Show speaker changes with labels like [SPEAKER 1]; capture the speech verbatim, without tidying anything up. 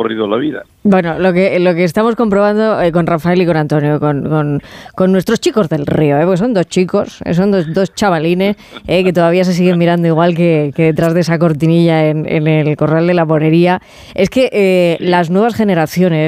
[SPEAKER 1] corrido la vida.
[SPEAKER 2] Bueno, lo que lo que estamos comprobando eh, con Rafael y con Antonio, con, con, con nuestros chicos del río, eh, porque son dos chicos, eh, son dos, dos chavalines eh, que todavía se siguen mirando igual que, que detrás de esa cortinilla en, en el corral de la Bonería. Es que eh, las nuevas generaciones